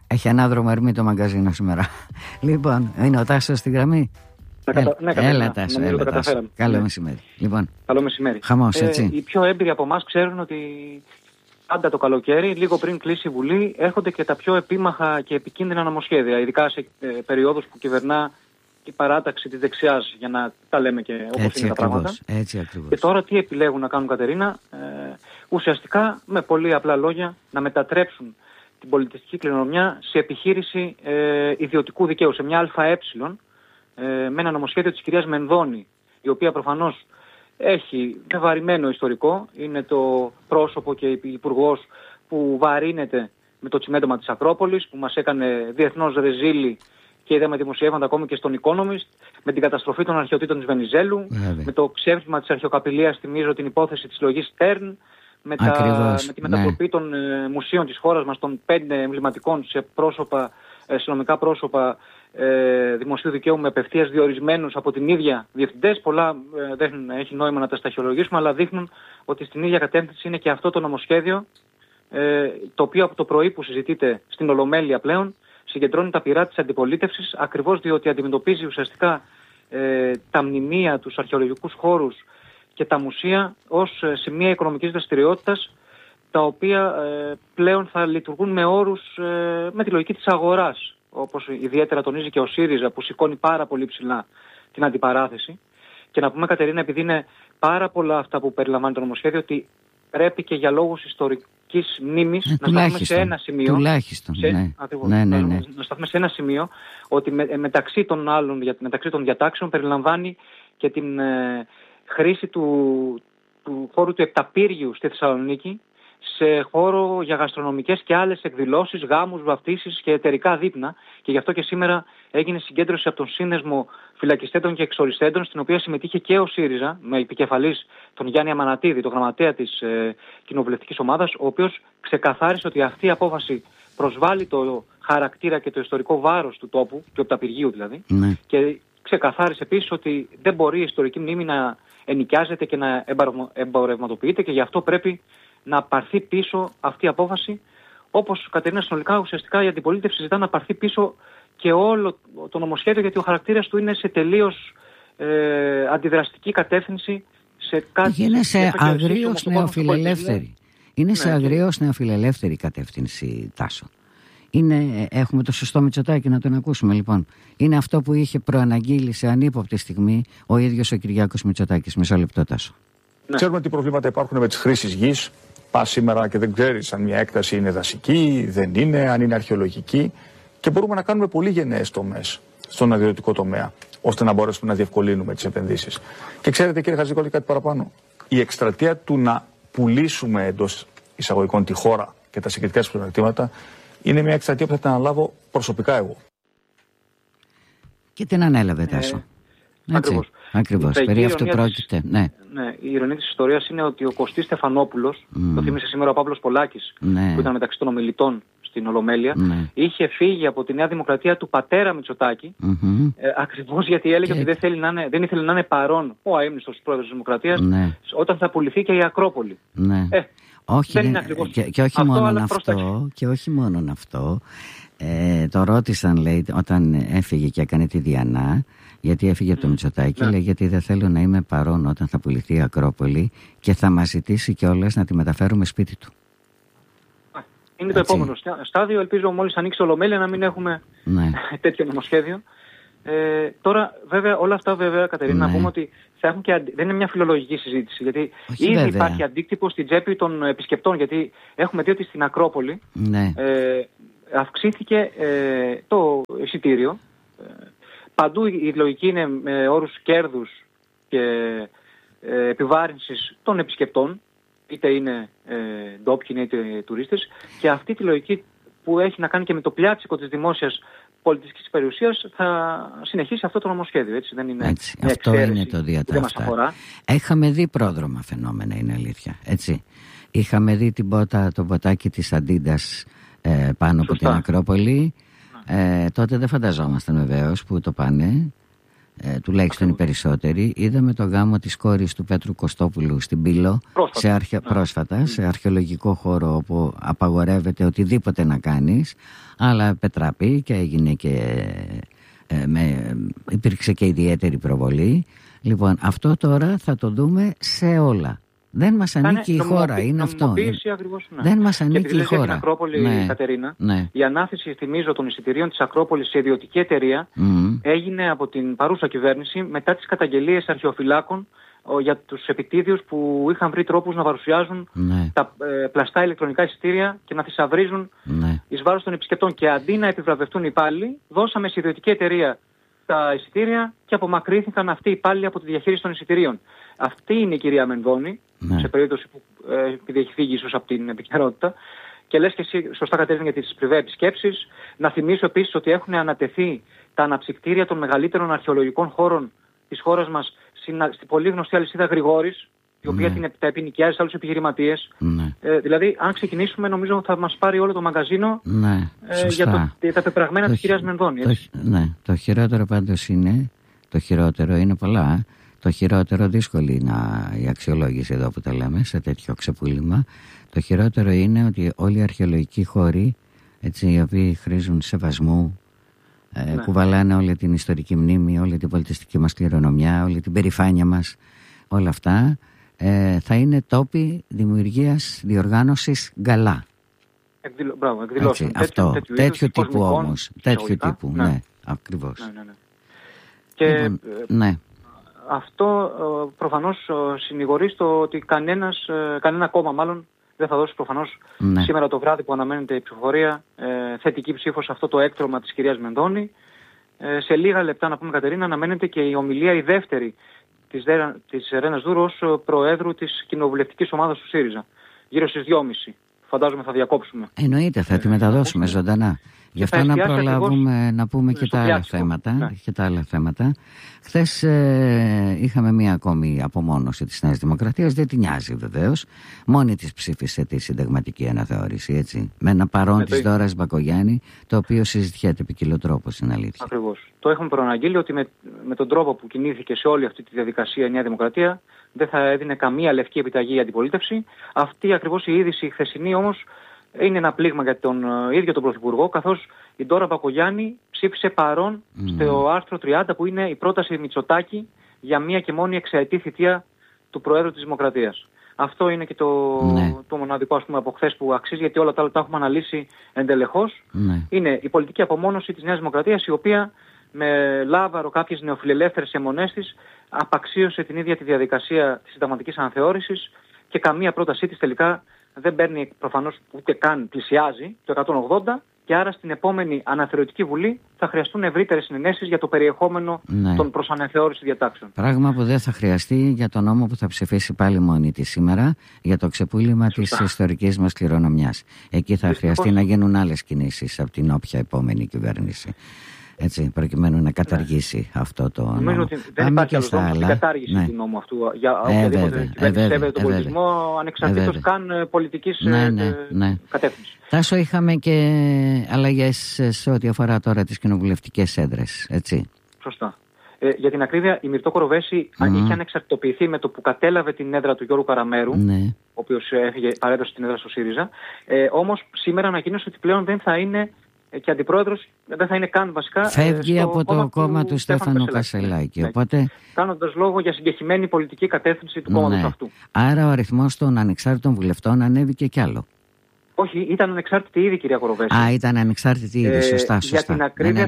Έχει ανάδρομο ερμή το μαγκαζίνο σήμερα. Λοιπόν, είναι ο Τάσος στη γραμμή. Έλα Τάσο. Καλό μεσημέρι. Λοιπόν, καλό μεσημέρι. Χαμός, έτσι. Οι πιο έμπειροι από εμάς ξέρουν ότι πάντα το καλοκαίρι, λίγο πριν κλείσει η Βουλή, έρχονται και τα πιο επίμαχα και επικίνδυνα νομοσχέδια, ειδικά σε περιόδους που κυβερνά η παράταξη της δεξιάς, για να τα λέμε και όπως έτσι είναι ακριβώς, τα πράγματα. Έτσι ακριβώς. Και τώρα τι επιλέγουν να κάνουν, Κατερίνα? Ουσιαστικά, με πολύ απλά λόγια, να μετατρέψουν την πολιτιστική κληρονομιά σε επιχείρηση ιδιωτικού δικαίου, σε μια ΑΕ, με ένα νομοσχέδιο της κυρίας Μενδώνη, η οποία προφανώς έχει βαρημένο ιστορικό, είναι το πρόσωπο και υπουργός που βαρύνεται με το τσιμέντομα της Ακρόπολης, που μας έκανε διεθνώς ρεζίλη και είδαμε δημοσιεύματα ακόμη και στον Economist, με την καταστροφή των αρχαιοτήτων της Βενιζέλου, με το ξέφυγμα της αρχαιοκαπηλείας, θυμίζω την υπόθεση της λογής Στέρν, με τη μετατροπή των μουσείων της χώρας μας, των 5 εμβληματικών, σε νομικά πρόσωπα δημοσίου δικαίου με απευθείας διορισμένους από την ίδια διευθυντές. Πολλά δεν έχει νόημα να τα σταχυολογήσουμε, αλλά δείχνουν ότι στην ίδια κατεύθυνση είναι και αυτό το νομοσχέδιο, το οποίο από το πρωί που συζητείται στην Ολομέλεια πλέον συγκεντρώνει τα πυρά της αντιπολίτευσης, ακριβώς διότι αντιμετωπίζει ουσιαστικά τα μνημεία, τους αρχαιολογικούς χώρους και τα μουσεία ως σημεία οικονομικής δραστηριότητας, τα οποία πλέον θα λειτουργούν με όρους, με τη λογική της αγοράς, όπως ιδιαίτερα τονίζει και ο ΣΥΡΙΖΑ, που σηκώνει πάρα πολύ ψηλά την αντιπαράθεση. Και να πούμε, Κατερίνα, επειδή είναι πάρα πολλά αυτά που περιλαμβάνει το νομοσχέδιο, ότι πρέπει και για λόγους ιστορικής μνήμης να σταθούμε σε ένα σημείο. Τουλάχιστον. Να σταθούμε σε ένα σημείο ότι μεταξύ των άλλων, μεταξύ των διατάξεων, περιλαμβάνει και την χρήση του χώρου του Επταπύργιου στη Θεσσαλονίκη σε χώρο για γαστρονομικές και άλλες εκδηλώσεις, γάμους, βαφτίσεις και εταιρικά δείπνα. Και γι' αυτό και σήμερα έγινε συγκέντρωση από τον Σύνδεσμο Φυλακιστέντων και Εξοριστέντων, στην οποία συμμετείχε και ο ΣΥΡΙΖΑ, με επικεφαλής τον Γιάννη Αμανατίδη, τον γραμματέα της κοινοβουλευτικής ομάδας, ο οποίος ξεκαθάρισε ότι αυτή η απόφαση προσβάλλει το χαρακτήρα και το ιστορικό βάρος του τόπου, του Επταπυργίου δηλαδή, και ξεκαθάρισε επίσης ότι δεν μπορεί η ιστορική μνήμη να ενοικιάζεται και να εμπορευματοποιείται, και γι' αυτό πρέπει να πάρθει πίσω αυτή η απόφαση. Όπως, Κατερίνα, συνολικά ουσιαστικά η αντιπολίτευση ζητά να πάρθει πίσω και όλο το νομοσχέδιο, γιατί ο χαρακτήρας του είναι σε τελείως αντιδραστική κατεύθυνση σε κάτι. Είναι σε αγρίως νεοφιλελεύθερη. Είναι σε αγρίως νεοφιλελεύθερη κατεύθυνση, Τάσο. Έχουμε το σωστό Μητσοτάκη να τον ακούσουμε, λοιπόν. Είναι αυτό που είχε προαναγγείλει σε ανύποπτη στιγμή ο ίδιος ο Κυριάκος Μητσοτάκης. Μισό λεπτό, Τάσο. Ναι. Ξέρουμε τι προβλήματα υπάρχουν με τις χρήσεις γης. Πας σήμερα και δεν ξέρεις αν μια έκταση είναι δασική, δεν είναι, αν είναι αρχαιολογική. Και μπορούμε να κάνουμε πολύ γενναίες τομές στον ιδιωτικό τομέα, ώστε να μπορέσουμε να διευκολύνουμε τις επενδύσεις. Και ξέρετε, κύριε Χατζηκόλλη, κάτι παραπάνω. Η εκστρατεία του να πουλήσουμε εντός εισαγωγικών τη χώρα και τα συγκριτικά της πλεονεκτήματα είναι μια εκστρατεία που θα την αναλάβω προσωπικά εγώ. Και την ανέλαβε, Τάσο. Ακριβώς. Περί αυτού πρόκειται. Ναι, η ειρωνία της ιστορίας είναι ότι ο Κωστής Στεφανόπουλος, το θύμισε σήμερα ο Παύλος Πολάκης, που ήταν μεταξύ των ομιλητών στην Ολομέλεια, είχε φύγει από τη Νέα Δημοκρατία του πατέρα Μητσοτάκη, ακριβώς γιατί έλεγε ότι δεν ήθελε να είναι παρόν ο αείμνηστος πρόεδρος της Δημοκρατίας όταν θα πουληθεί και η Ακρόπολη. Και όχι μόνο αυτό. Το ρώτησαν, λέει, όταν έφυγε και έκανε τη Διανά, γιατί έφυγε από το Μητσοτάκη, λέει, γιατί δεν θέλω να είμαι παρόν όταν θα πουληθεί η Ακρόπολη και θα μας ζητήσει κιόλας να τη μεταφέρουμε σπίτι του. Είναι το επόμενο στάδιο. Ελπίζω μόλις ανοίξει η Ολομέλεια να μην έχουμε τέτοιο νομοσχέδιο. Τώρα, βέβαια, όλα αυτά, βέβαια, Κατερίνα, να πούμε ότι θα έχουν και δεν είναι μια φιλολογική συζήτηση. Γιατί ήδη υπάρχει αντίκτυπο στην τσέπη των επισκεπτών. Γιατί έχουμε δει ότι στην Ακρόπολη αυξήθηκε το εισιτήριο. Παντού η λογική είναι με όρους κέρδους και επιβάρυνσης των επισκεπτών, είτε είναι ντόπιοι είτε τουρίστες, και αυτή τη λογική που έχει να κάνει και με το πλιάτσικο της δημόσιας πολιτιστικής περιουσίας θα συνεχίσει αυτό το νομοσχέδιο. Έτσι, δεν είναι μια εξαίρεση που δεν μας αφορά. Είχαμε δει πρόδρομα φαινόμενα, είναι αλήθεια. Έτσι. Είχαμε δει το ποτάκι της Αντίντας πάνω από την Ακρόπολη. Τότε δεν φανταζόμασταν βεβαίως που το πάνε. τουλάχιστον οι περισσότεροι. Είδαμε το γάμο της κόρης του Πέτρου Κωστόπουλου στην Πύλο πρόσφατα, σε αρχαιολογικό χώρο όπου απαγορεύεται οτιδήποτε να κάνεις, αλλά πετράπη και έγινε και υπήρξε και ιδιαίτερη προβολή. Λοιπόν, αυτό τώρα θα το δούμε σε όλα. Δεν μας ανήκει η χώρα, είναι αυτό. Ακριβώς, ναι. Δεν μας ανήκει η χώρα. Στην Ακρόπολη, Κατερίνα, η ανάθεση, θυμίζω, των εισιτηρίων της Ακρόπολης σε ιδιωτική εταιρεία έγινε από την παρούσα κυβέρνηση μετά τις καταγγελίες αρχαιοφυλάκων για τους επιτίδιους που είχαν βρει τρόπους να παρουσιάζουν τα πλαστά ηλεκτρονικά εισιτήρια και να θησαυρίζουν εις βάρος των επισκεπτών. Και αντί να επιβραβευτούν οι υπάλληλοι, δώσαμε σε ιδιωτική εταιρεία τα εισιτήρια και απομακρύνθηκαν αυτοί οι υπάλληλοι από τη διαχείριση των εισιτηρίων. Αυτή είναι η κυρία Μενδώνη, σε περίπτωση που επειδή έχει φύγει ίσως από την επικαιρότητα. Και λες και εσύ σωστά, Κατερίνα, για τις πριβέ επισκέψεις. Να θυμίσω επίσης ότι έχουν ανατεθεί τα αναψυκτήρια των μεγαλύτερων αρχαιολογικών χώρων της χώρας μας στην πολύ γνωστή αλυσίδα Γρηγόρης, η οποία τα επινοικιάζει σε άλλους επιχειρηματίες. Δηλαδή, αν ξεκινήσουμε, νομίζω θα μας πάρει όλο το μαγκαζίνο για τα πεπραγμένα της κυρίας Μενδώνη. Το χειρότερο πάντως είναι, είναι πολλά. Το χειρότερο, δύσκολη είναι η αξιολόγηση εδώ που τα λέμε, σε τέτοιο ξεπούλημα. Το χειρότερο είναι ότι όλοι οι αρχαιολογικοί χώροι, έτσι, οι οποίοι χρήζουν σεβασμού, κουβαλάνε όλη την ιστορική μνήμη, όλη την πολιτιστική μας κληρονομιά, όλη την περηφάνεια μας, όλα αυτά, θα είναι τόποι δημιουργίας, διοργάνωσης γκαλά. Εκδηλώσεων. Τέτοιου τύπου όμως. Τέτοιου τύπου, ναι, ακριβώς. Και αυτό προφανώς συνηγορεί στο ότι κανένα κόμμα μάλλον δεν θα δώσει προφανώς σήμερα το βράδυ που αναμένεται η ψηφοφορία θετική ψήφο σε αυτό το έκτρωμα της κυρίας Μενδώνη. Σε λίγα λεπτά, να πούμε, Κατερίνα, αναμένεται και η ομιλία η δεύτερη της Ρένας Δούρου ως προέδρου της κοινοβουλευτικής ομάδας του ΣΥΡΙΖΑ. Γύρω στις 2.30. Φαντάζομαι θα διακόψουμε. Εννοείται, θα τη μεταδώσουμε ζωντανά. Γι' αυτό να προλάβουμε να πούμε και τα άλλα θέματα. Χθες είχαμε μία ακόμη απομόνωση της Νέας Δημοκρατίας. Δεν την νοιάζει βεβαίως. Μόνη της ψήφισε τη συνταγματική αναθεώρηση, έτσι. Με ένα παρόν της Δώρας Μπακογιάννη, το οποίο συζητιέται ποικιλοτρόπως, είναι αλήθεια. Ακριβώς. Το έχουμε προαναγγείλει ότι με τον τρόπο που κινήθηκε σε όλη αυτή τη διαδικασία η Νέα Δημοκρατία δεν θα έδινε καμία λευκή επιταγή η αντιπολίτευση. Αυτή ακριβώς η είδηση η χθεσινή όμως είναι ένα πλήγμα για τον ίδιο τον Πρωθυπουργό, καθώς η Ντόρα Μπακογιάννη ψήφισε παρόν στο άρθρο 30 που είναι η πρόταση Μητσοτάκη για μία και μόνη εξαετή θητεία του Προέδρου της Δημοκρατίας. Αυτό είναι και το μοναδικό, ας πούμε, από χθες που αξίζει, γιατί όλα τα άλλα τα έχουμε αναλύσει εντελεχώς. Είναι η πολιτική απομόνωση της Νέας Δημοκρατίας, η οποία με λάβαρο κάποιες νεοφιλελεύθερες αιμονές της απαξίωσε την ίδια τη διαδικασία της συνταγματικής αναθεώρησης και καμία πρότασή της τελικά δεν παίρνει προφανώς ούτε καν πλησιάζει το 180 και άρα στην επόμενη αναθεωρητική βουλή θα χρειαστούν ευρύτερες συνενέσεις για το περιεχόμενο των προς αναθεώρηση διατάξεων. Πράγμα που δεν θα χρειαστεί για τον νόμο που θα ψηφίσει πάλι μόνη της σήμερα για το ξεπούλημα της ιστορικής μας κληρονομιάς. Εκεί θα χρειαστεί να γίνουν άλλες κινήσεις από την όποια επόμενη κυβέρνηση. Έτσι, προκειμένου να καταργήσει αυτό το νόμο. Νομίζω ότι δεν υπάρχει άλλο δρόμο στην κατάργηση του νόμου αυτού για οποιαδήποτε κυβέρνηση σέβεται τον πολιτισμό, ανεξαρτήτως καν πολιτικής κατεύθυνσης. Τάσο, είχαμε και αλλαγές σε ό,τι αφορά τώρα τις κοινοβουλευτικές έδρες, έτσι. Σωστά. Για την ακρίβεια, η Μυρτώ Κοροβέση είχε ανεξαρτητοποιηθεί με το που κατέλαβε την έδρα του Γιώργου Καραμέρου, ο οποίος παρέδωσε την έδρα στο ΣΥΡΙΖΑ. Όμως σήμερα ανακοίνωσε ότι πλέον δεν θα είναι και αντιπρόεδρος, δεν θα είναι καν βασικά. Φεύγει από το κόμμα του Στέφανου Κασελάκη. Οπότε κάνοντας λόγο για συγκεκριμένη πολιτική κατεύθυνση του κόμματος αυτού. Άρα ο αριθμός των ανεξάρτητων βουλευτών ανέβηκε κι άλλο. Όχι, ήταν ανεξάρτητη ήδη, κυρία Κοροβέση. Ήταν ανεξάρτητη ήδη, σωστά. Για την ακρίβεια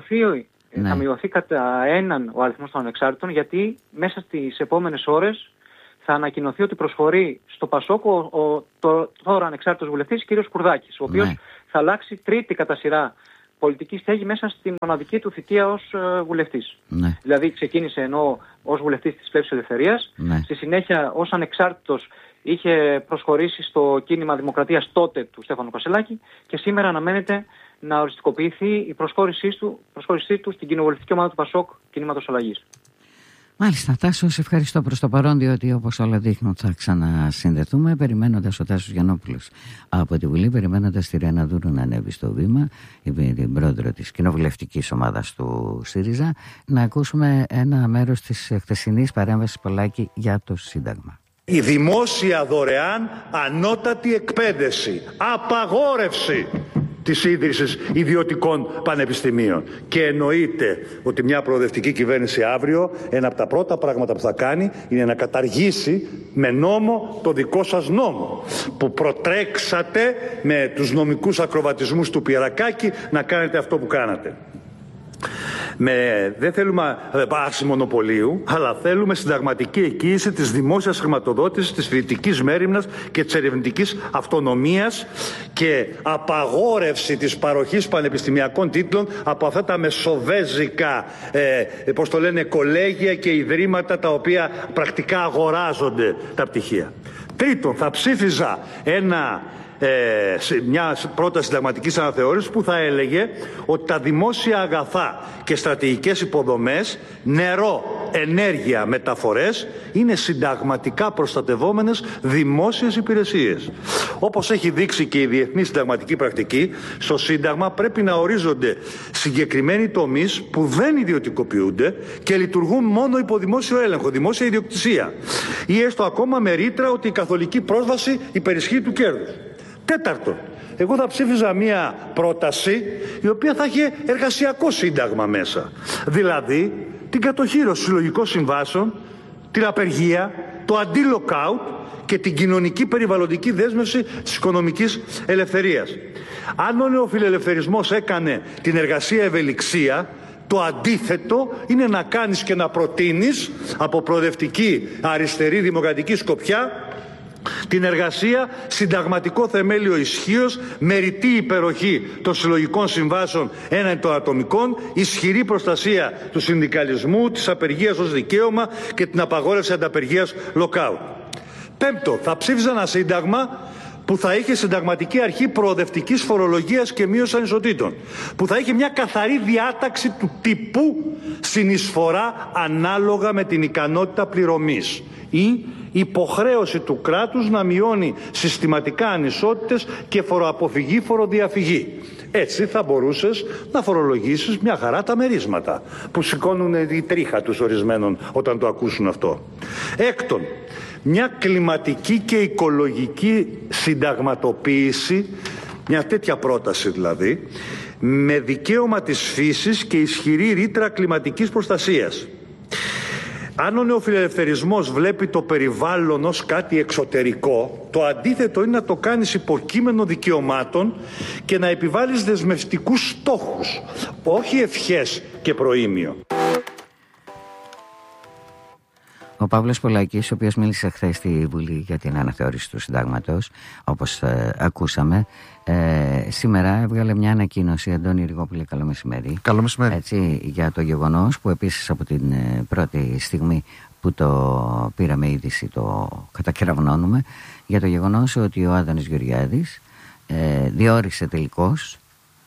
θα μειωθεί κατά έναν ο αριθμός των ανεξάρτητων, γιατί μέσα στις επόμενες ώρες θα ανακοινωθεί ότι προσφορεί στο ΠΑΣΟΚ ο τώρα ανεξάρτητος βουλευτής κ. Κουρδάκης, ο οποίος θα αλλάξει τρίτη κατά σειρά πολιτική στέγη μέσα στη μοναδική του θητεία ως βουλευτής. Δηλαδή ξεκίνησε ως βουλευτής της Πλεύσης Ελευθερίας, στη συνέχεια ως ανεξάρτητος είχε προσχωρήσει στο κίνημα Δημοκρατίας τότε του Στέφανου Κασελάκη και σήμερα αναμένεται να οριστικοποιηθεί η προσχώρησή του στην κοινοβουλευτική ομάδα του ΠΑΣΟΚ, κινήματος αλλαγής. Μάλιστα, Τάσο, σε ευχαριστώ προς το παρόν, διότι όπως όλα δείχνουν θα ξανασυνδεθούμε, περιμένοντας ο Τάσος Γιαννόπουλος από τη Βουλή, περιμένοντας τη Ρένα Δούρου να ανέβει στο βήμα, την πρόεδρο της κοινοβουλευτικής ομάδας του ΣΥΡΙΖΑ, να ακούσουμε ένα μέρος της χθεσινής παρέμβασης Πολάκη για το Σύνταγμα. Η δημόσια δωρεάν ανώτατη εκπαίδευση, απαγόρευση της ίδρυσης ιδιωτικών πανεπιστημίων. Και εννοείται ότι μια προοδευτική κυβέρνηση αύριο, ένα από τα πρώτα πράγματα που θα κάνει είναι να καταργήσει με νόμο το δικό σας νόμο, που προτρέξατε με τους νομικούς ακροβατισμούς του Πιερακάκη να κάνετε αυτό που κάνατε. Δεν θέλουμε άρση μονοπωλίου, αλλά θέλουμε συνταγματική εγγύηση της δημόσιας χρηματοδότησης, της φοιτητικής μέριμνας και της ερευνητικής αυτονομίας και απαγόρευση της παροχής πανεπιστημιακών τίτλων από αυτά τα μεσοβέζικα κολέγια και ιδρύματα τα οποία πρακτικά αγοράζονται τα πτυχία. Τρίτον, θα ψήφιζα μια πρόταση συνταγματικής αναθεώρησης που θα έλεγε ότι τα δημόσια αγαθά και στρατηγικές υποδομές, νερό, ενέργεια, μεταφορές είναι συνταγματικά προστατευόμενες δημόσιες υπηρεσίες. Όπως έχει δείξει και η διεθνή συνταγματική πρακτική, στο Σύνταγμα πρέπει να ορίζονται συγκεκριμένοι τομείς που δεν ιδιωτικοποιούνται και λειτουργούν μόνο υπό δημόσιο έλεγχο, δημόσια ιδιοκτησία, ή έστω ακόμα με ρήτρα ότι η καθολική πρόσβαση υπερισχύει του κέρδους. Τέταρτον, εγώ θα ψήφιζα μία πρόταση η οποία θα είχε εργασιακό σύνταγμα μέσα. Δηλαδή την κατοχήρωση συλλογικών συμβάσεων, την απεργία, το αντι-lockout και την κοινωνική περιβαλλοντική δέσμευση της οικονομικής ελευθερίας. Αν ο νεοφιλελευθερισμός έκανε την εργασία ευελιξία, το αντίθετο είναι να κάνεις και να προτείνεις από προοδευτική αριστερή δημοκρατική σκοπιά την εργασία συνταγματικό θεμέλιο ισχύος, με ρητή υπεροχή των συλλογικών συμβάσεων έναντι των ατομικών, ισχυρή προστασία του συνδικαλισμού, της απεργίας ως δικαίωμα και την απαγόρευση ανταπεργίας lockout. Πέμπτο, θα ψήφιζα ένα σύνταγμα που θα είχε συνταγματική αρχή προοδευτικής φορολογίας και μείωσης ανισοτήτων, που θα είχε μια καθαρή διάταξη του τύπου συνεισφορά ανάλογα με την ικανότητα πληρωμής ή υποχρέωση του κράτους να μειώνει συστηματικά ανισότητες και φοροαποφυγή, φοροδιαφυγή. Έτσι θα μπορούσες να φορολογήσεις μια χαρά τα μερίσματα που σηκώνουν η τρίχα τους ορισμένων όταν το ακούσουν αυτό. Έκτον, μια κλιματική και οικολογική συνταγματοποίηση, μια τέτοια πρόταση δηλαδή, με δικαίωμα της φύσης και ισχυρή ρήτρα κλιματικής προστασίας. Αν ο νεοφιλελευθερισμός βλέπει το περιβάλλον ως κάτι εξωτερικό, το αντίθετο είναι να το κάνεις υποκείμενο δικαιωμάτων και να επιβάλλεις δεσμευτικούς στόχους, όχι ευχές και προήμιο. Ο Παύλος Πολάκης, ο οποίος μίλησε χθες στη Βουλή για την αναθεώρηση του συντάγματος, όπως ακούσαμε, σήμερα έβγαλε μια ανακοίνωση. Αντώνη Ριγόπουλε, καλό μεσημέρι. Καλό μεσημέρι. Έτσι, για το γεγονός που επίσης από την πρώτη στιγμή που το πήραμε είδηση το κατακεραυνώνουμε, για το γεγονός ότι ο Άδωνης Γεωργιάδης διόρισε τελικώς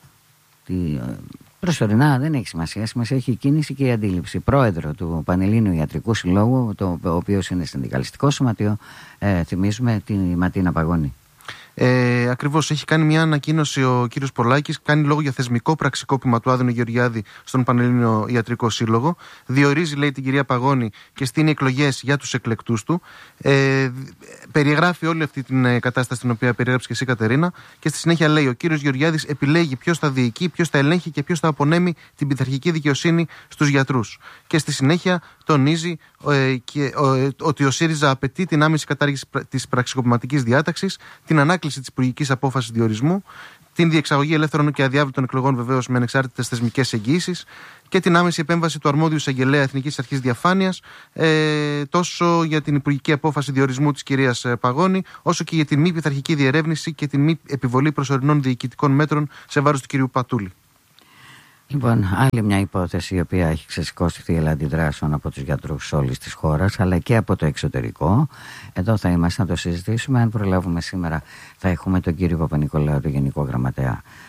προσωρινά, δεν έχει σημασία. Σημασία έχει η κίνηση και η αντίληψη. Πρόεδρο του Πανελλήνιου Ιατρικού Συλλόγου, ο οποίος είναι συνδικαλιστικό σωματείο, θυμίζουμε, τη Ματίνα Παγώνη. Ακριβώς, έχει κάνει μια ανακοίνωση ο κύριος Πολάκης, κάνει λόγο για θεσμικό πραξικόπημα του Άδωνη Γεωργιάδη στον Πανελλήνιο Ιατρικό Σύλλογο. Διορίζει, λέει, την κυρία Παγώνη και στείνει εκλογές για τους εκλεκτούς του. Περιγράφει όλη αυτή την κατάσταση την οποία περιέγραψε και εσύ, Κατερίνα, και στη συνέχεια λέει: ο κύριος Γεωργιάδης επιλέγει ποιος θα διοικεί, ποιος θα ελέγχει και ποιος θα απονέμει την πειθαρχική δικαιοσύνη στους γιατρούς. Και στη συνέχεια τονίζει ότι ο ΣΥΡΙΖΑ απαιτεί την άμεση κατάργηση της πραξικοπηματικής διάταξης, την ανάκληση της υπουργικής απόφασης διορισμού, την διεξαγωγή ελεύθερων και αδιάβλητων εκλογών, βεβαίως με ανεξάρτητες θεσμικές εγγυήσεις, και την άμεση επέμβαση του αρμόδιου εισαγγελέα Εθνικής Αρχής Διαφάνειας, τόσο για την υπουργική απόφαση διορισμού της κυρίας Παγώνη, όσο και για την μη πειθαρχική διερεύνηση και την μη επιβολή προσωρινών διοικητικών μέτρων σε βάρος του κυρίου Πατούλη. Λοιπόν, άλλη μια υπόθεση η οποία έχει ξεσηκώσει θύελλα αντιδράσεων από τους γιατρούς όλης της χώρας, αλλά και από το εξωτερικό. Εδώ θα είμαστε να το συζητήσουμε. Αν προλάβουμε σήμερα, θα έχουμε τον κύριο Παπα-Νικολάου, τον Γενικό Γραμματέα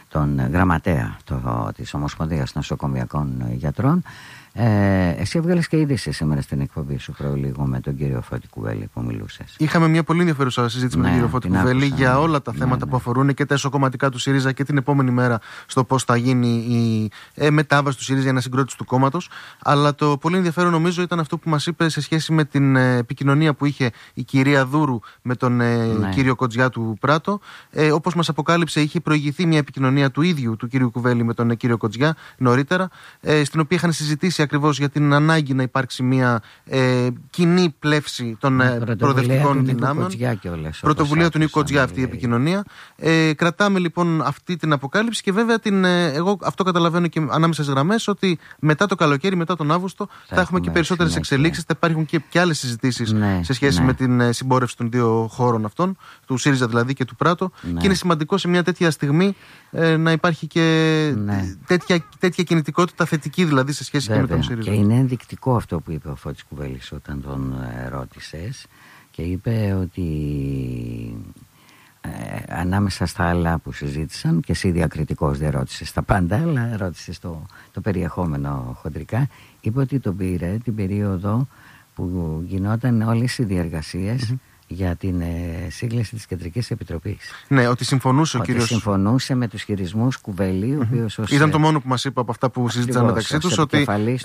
τον γραμματέα της Ομοσπονδίας Νοσοκομιακών Γιατρών. Εσύ έβγαλες και είδηση σήμερα στην εκπομπή σου λίγο με τον κύριο Φώτη Κουβέλη που μιλούσες. Είχαμε μια πολύ ενδιαφέρουσα συζήτηση με τον κύριο Φώτη Κουβέλη για όλα τα θέματα που αφορούν και τα εσωκομματικά του ΣΥΡΙΖΑ και την επόμενη μέρα στο πώς θα γίνει η μετάβαση του ΣΥΡΙΖΑ για ανασυγκρότηση του κόμματος. Αλλά το πολύ ενδιαφέρον νομίζω ήταν αυτό που μας είπε σε σχέση με την επικοινωνία που είχε η κυρία Δούρου με τον κύριο Κοτζιά του Πράτο. Όπως μας αποκάλυψε, είχε προηγηθεί μια επικοινωνία του ίδιου του κύριου Κουβέλη με τον κύριο Κοτζιά νωρίτερα, στην οποία είχαν συζητήσει ακριβώς για την ανάγκη να υπάρξει μια κοινή πλεύση των προοδευτικών δυνάμεων. Πρωτοβουλία του Νίκου Κοτζιά αυτή η επικοινωνία. Κρατάμε λοιπόν αυτή την αποκάλυψη και βέβαια εγώ αυτό καταλαβαίνω και ανάμεσα στις γραμμές, ότι μετά το καλοκαίρι, μετά τον Αύγουστο, θα έχουμε και περισσότερες εξελίξεις. Θα υπάρχουν και άλλες συζητήσεις σε σχέση με την συμπόρευση των δύο χώρων αυτών, του ΣΥΡΙΖΑ δηλαδή και του Πράτο. Και είναι σημαντικό σε μια τέτοια στιγμή να υπάρχει και τέτοια κινητικότητα θετική δηλαδή σε σχέση και με τον ΣΥΡΙΖΑ. Και είναι ενδεικτικό αυτό που είπε ο Φώτης Κουβέλης όταν τον ρώτησες, και είπε ότι ανάμεσα στα άλλα που συζήτησαν, και εσύ διακριτικός δεν ρώτησες τα πάντα, αλλά ρώτησες το περιεχόμενο χοντρικά, είπε ότι τον πήρε την περίοδο που γινόταν όλες οι διεργασίες για την σύγκληση της Κεντρικής Επιτροπής. Ναι, ότι συμφωνούσε ο κύριος. Συμφωνούσε με τους χειρισμούς Κουβέλη, ο οποίος ήταν το μόνο που μας είπε από αυτά που συζήτησαν μεταξύ τους, ότι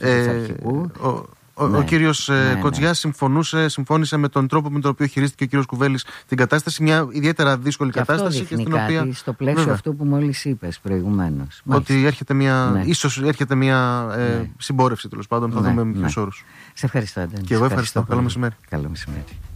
ο κύριος Κοτζιάς συμφώνησε με τον τρόπο με τον οποίο χειρίστηκε ο κύριος Κουβέλης την κατάσταση, μια ιδιαίτερα δύσκολη κατάσταση, και στην οποία. Στο πλαίσιο αυτού που μόλις είπες προηγουμένως. Ότι έρχεται ίσως έρχεται μια συμπόρευση, τέλος πάντων, θα δούμε με ποιους όρους. Σε ευχαριστώ, Αντώνη. Και εγώ ευχαριστώ. Καλό μεσημέρι. Καλό μεσημέρι.